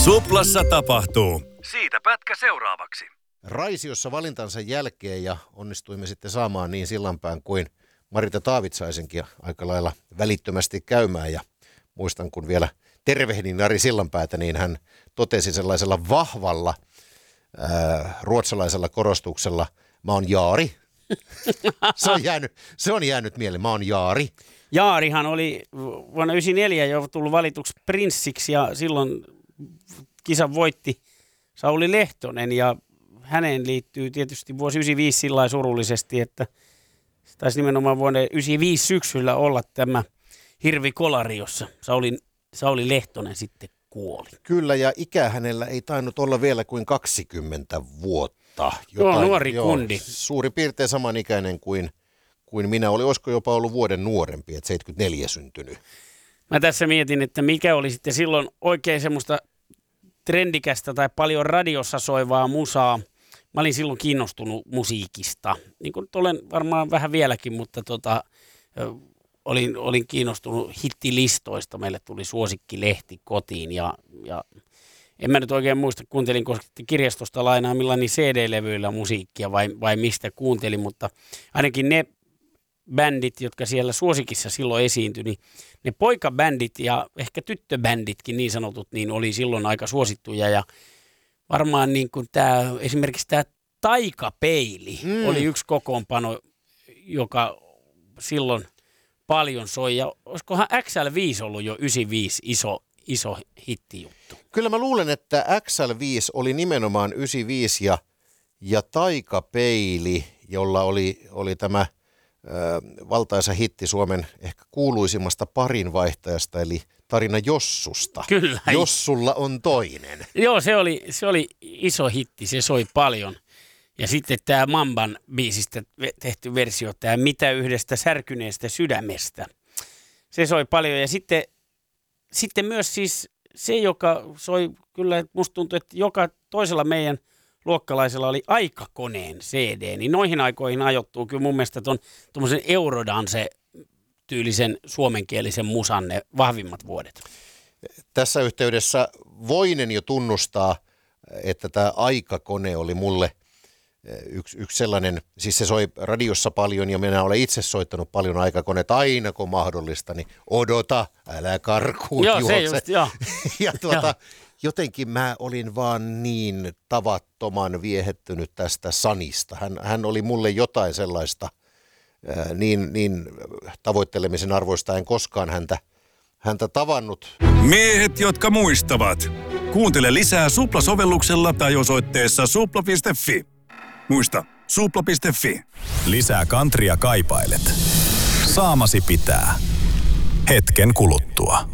Suplassa tapahtuu. Siitä pätkä seuraavaksi. Raisiossa valintansa jälkeen ja onnistuimme sitten saamaan niin Sillanpään kuin Marita Taavitsaisenkin aika lailla välittömästi käymään. Ja muistan, kun vielä tervehdin Ari Sillanpäätä, niin hän totesi sellaisella vahvalla ruotsalaisella korostuksella, mä oon Jaari. Se on jäänyt mieleen, mä oon Jaari. Jaarihan oli vuonna 1994 jo tullut valituksi prinssiksi ja silloin kisan voitti Sauli Lehtonen ja häneen liittyy tietysti vuosi 1995 sillä lailla surullisesti, että se taisi nimenomaan vuonna 1995 syksyllä olla tämä hirvikolari, jossa Sauli Lehtonen sitten kuoli. Kyllä, ja ikä hänellä ei tainnut olla vielä kuin 20 vuotta. Nuori kundi. Suurin piirtein samanikäinen kuin minä. Olisiko jopa ollut vuoden nuorempi, että 74 syntynyt. Mä tässä mietin, että mikä oli sitten silloin oikein semmoista trendikästä tai paljon radiossa soivaa musaa. Mä olin silloin kiinnostunut musiikista, niin kuin olen varmaan vähän vieläkin, mutta olin kiinnostunut hittilistoista. Meille tuli suosikkilehti kotiin ja en mä nyt oikein muista, kuuntelinko kirjastosta lainaa millainen CD-levyillä musiikkia vai mistä kuuntelin, mutta ainakin ne bändit, jotka siellä suosikissa silloin esiintyi, niin ne poikabändit ja ehkä tyttöbänditkin niin sanotut, niin oli silloin aika suosittuja ja varmaan niin kuin esimerkiksi tämä Taikapeili oli yksi kokoonpano, joka silloin paljon soi ja olisikohan XL5 ollut jo 95 iso hittijuttu. Kyllä mä luulen, että XL5 oli nimenomaan 95 ja Taikapeili, jolla oli tämä valtaisa hitti Suomen ehkä kuuluisimmasta parinvaihtajasta, eli tarina Jossusta. Kyllä. Jossulla on toinen. Joo, se oli iso hitti, se soi paljon. Ja sitten tämä Mamban biisistä tehty versio, tämä Mitä yhdestä särkyneestä sydämestä. Se soi paljon ja sitten myös siis se, joka soi kyllä, musta tuntuu, että joka toisella meidän luokkalaisella oli Aikakoneen CD, niin noihin aikoihin ajoittuu kyllä mun mielestä tuommoisen Eurodance-tyylisen suomenkielisen musan ne vahvimmat vuodet. Tässä yhteydessä voinen jo tunnustaa, että tämä Aikakone oli mulle yksi sellainen, siis se soi radiossa paljon ja minä olen itse soittanut paljon Aikakoneita aina kun mahdollista, niin odota, älä karkuun juokse. Se just, joo. Ja jotenkin mä olin vaan niin tavattoman viehettynyt tästä Sanista. Hän oli mulle jotain sellaista niin tavoittelemisen arvoista, en koskaan häntä tavannut. Miehet, jotka muistavat. Kuuntele lisää Supla-sovelluksella tai osoitteessa supla.fi. Muista, supla.fi. Lisää countrya kaipailet. Saamasi pitää. Hetken kuluttua.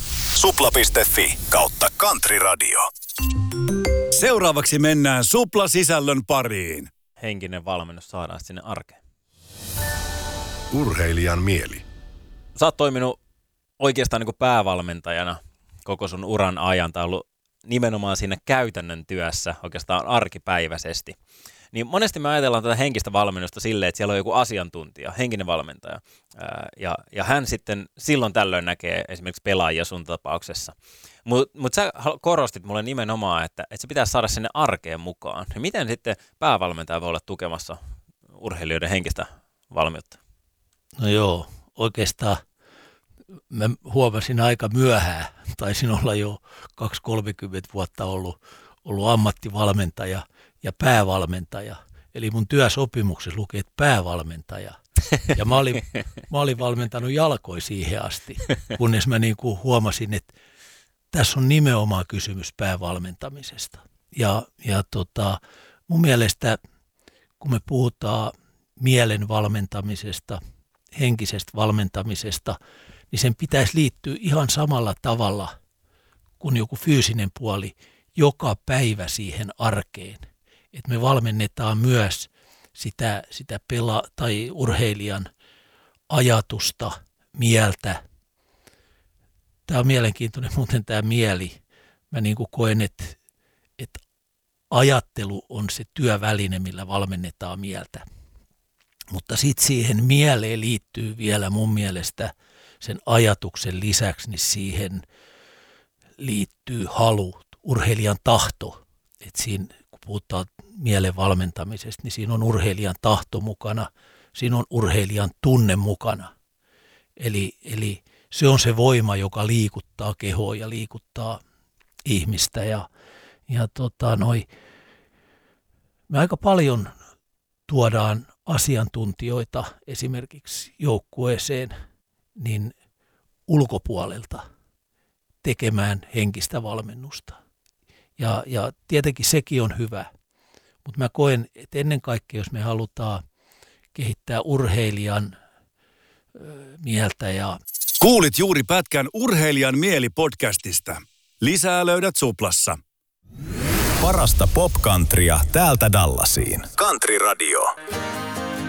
Supla.fi/countryradio. Seuraavaksi mennään Supla-sisällön pariin. Henkinen valmennus saadaan sinne arkeen. Urheilijan mieli. Sä oot toiminut oikeastaan niin kuin päävalmentajana koko sun uran ajan, tai ollut nimenomaan siinä käytännön työssä oikeastaan arkipäiväisesti. Niin monesti me ajatellaan tätä henkistä valmennusta silleen, että siellä on joku asiantuntija, henkinen valmentaja, ja hän sitten silloin tällöin näkee esimerkiksi pelaajia sun tapauksessa. Mutta sä korostit mulle nimenomaan, että se pitää saada sinne arkeen mukaan. Ja miten sitten päävalmentaja voi olla tukemassa urheilijoiden henkistä valmiutta? No joo, oikeastaan mä huomasin aika myöhään, taisin olla jo 2-30 vuotta ollut ammattivalmentaja ja päävalmentaja. Eli mun työsopimuksessa lukee, että päävalmentaja. Ja mä olin valmentanut jalkoja siihen asti, kunnes mä niin kuin huomasin, että tässä on nimenomaan kysymys päävalmentamisesta. Ja mun mielestä, kun me puhutaan mielen valmentamisesta, henkisestä valmentamisesta, niin sen pitäisi liittyä ihan samalla tavalla kuin joku fyysinen puoli joka päivä siihen arkeen. Että me valmennetaan myös sitä tai urheilijan ajatusta, mieltä. Tämä on mielenkiintoinen muuten tämä mieli. Mä niin kuin koen, että ajattelu on se työväline, millä valmennetaan mieltä. Mutta sitten siihen mieleen liittyy vielä mun mielestä sen ajatuksen lisäksi, niin siihen liittyy halu urheilijan tahto. Että siinä, kun puhutaan mielen valmentamisesta, niin siinä on urheilijan tahto mukana, siinä on urheilijan tunne mukana. Eli se on se voima, joka liikuttaa kehoa ja liikuttaa ihmistä. Me aika paljon tuodaan asiantuntijoita esimerkiksi joukkueeseen niin ulkopuolelta tekemään henkistä valmennusta. Ja tietenkin sekin on hyvä, mutta mä koen, että ennen kaikkea, jos me halutaan kehittää urheilijan mieltä ja... Kuulit juuri pätkän Urheilijan mieli-podcastista. Lisää löydät Suplassa. Parasta popcountrya täältä Dallasiin. Country Radio.